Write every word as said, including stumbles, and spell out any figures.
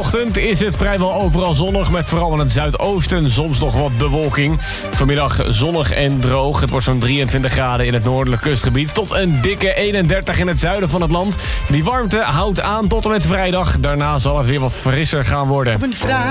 Vrijdagochtend is het vrijwel overal zonnig, met vooral in het zuidoosten soms nog wat bewolking. Vanmiddag zonnig en droog. Het wordt zo'n drieëntwintig graden in het noordelijk kustgebied tot een dikke eenendertig in het zuiden van het land. Die warmte houdt aan tot en met vrijdag. Daarna zal het weer wat frisser gaan worden.